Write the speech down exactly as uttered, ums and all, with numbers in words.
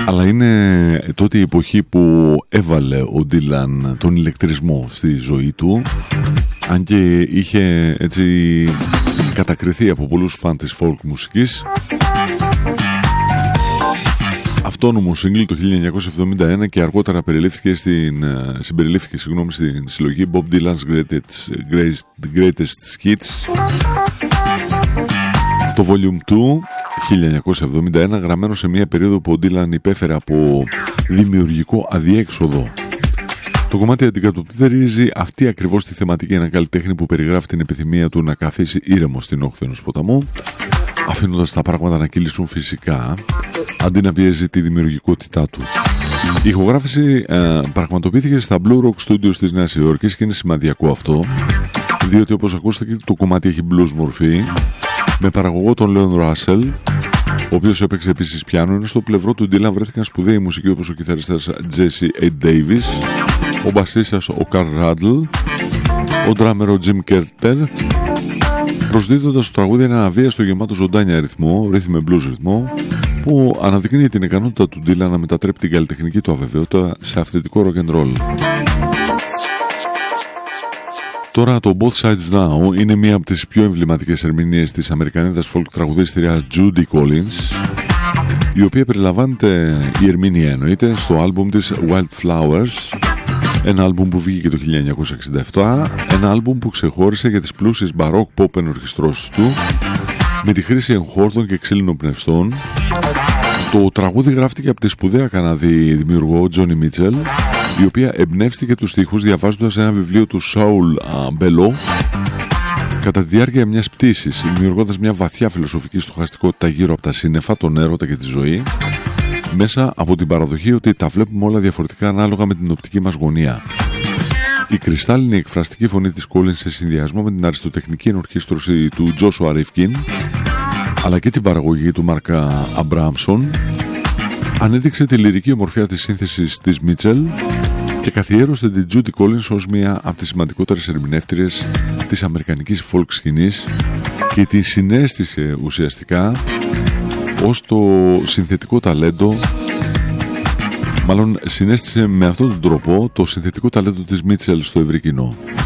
Αλλά είναι τότε η εποχή που έβαλε ο Ντίλαν τον ηλεκτρισμό στη ζωή του, αν και είχε έτσι κατακριθεί από πολλούς φαν της folk μουσικής. Αυτόνομο single το χίλια εννιακόσια εβδομήντα ένα και αργότερα περιλήφθηκε στην, συμπεριλήφθηκε συγγνώμη, στην συλλογή Bob Dylan's Greatest, Greatest Hits, το Volume δύο χίλια εννιακόσια εβδομήντα ένα, γραμμένο σε μια περίοδο που ο Dylan υπέφερε από δημιουργικό αδιέξοδο. Το κομμάτι αντικατοπτρίζει αυτή ακριβώς τη θεματική, ένα καλλιτέχνη που περιγράφει την επιθυμία του να καθίσει ήρεμο στην όχθη ενός ποταμού, αφήνοντας τα πράγματα να κύλησουν φυσικά, αντί να πιέζει τη δημιουργικότητά του. Η ηχογράφηση ε, πραγματοποιήθηκε στα Blue Rock Studios της Νέας Υόρκης και είναι σημαντικό αυτό, διότι όπως ακούστηκε το κομμάτι έχει blues μορφή, με παραγωγό τον Leon Russell, ο οποίος έπαιξε επίσης πιάνο, ενώ στο πλευρό του Dylan βρέθηκαν σπουδαίοι μουσικοί όπως ο κιθαριστάς Jesse A. Davis, ο μπασίστας ο Carl Ruddle, ο ντράμερ ο Jim Kelter, προσδίδοντας στο τραγούδι ένα αβίαστο γεμάτο ζωντάνια ρυθμό, rhythm and blues ρυθμό, που αναδεικνύει την ικανότητα του Dylan να μετατρέπει την καλλιτεχνική του αβεβαιότητα σε αυθεντικό rock and roll. Τώρα το Both Sides Now είναι μία από τις πιο εμβληματικές ερμηνείες της Αμερικανίδας folk τραγουδίστριας Judy Collins, η οποία περιλαμβάνεται, η ερμηνεία εννοείται, στο άλμπουμ της Wildflowers, ένα άλμπουμ που βγήκε το χίλια εννιακόσια εξήντα επτά, ένα άλμπουμ που ξεχώρισε για τις πλούσιες μπαρόκ pop ενορχιστρώσεις του, με τη χρήση εγχόρδων και ξύλινων πνευστών. Το τραγούδι γράφτηκε από τη σπουδαία Καναδή δημιουργό Johnny Mitchell, η οποία εμπνεύστηκε τους στίχους διαβάζοντας ένα βιβλίο του Saul Bellow κατά τη διάρκεια μιας πτήσης, δημιουργώντας μια βαθιά φιλοσοφική στοχαστικότητα γύρω από τα σύννεφα, τον έρωτα και τη ζωή, μέσα από την παραδοχή ότι τα βλέπουμε όλα διαφορετικά ανάλογα με την οπτική μας γωνία. Η κρυστάλλινη εκφραστική φωνή της Collins σε συνδυασμό με την αριστοτεχνική ενορχήστρωση του Joshua Rifkin, αλλά και την παραγωγή του Mark Abramson, ανέδειξε τη λυρική ομορφιά της σύνθεσης της Mitchell και καθιέρωσε την Judy Collins ως μία από τις σημαντικότερες ερμηνεύτριες της αμερικανικής folk σκηνής και τη συνέστησε ουσιαστικά ως το συνθετικό ταλέντο, μάλλον συνέστησε με αυτόν τον τρόπο το συνθετικό ταλέντο της Mitchell στο ευρύ κοινό.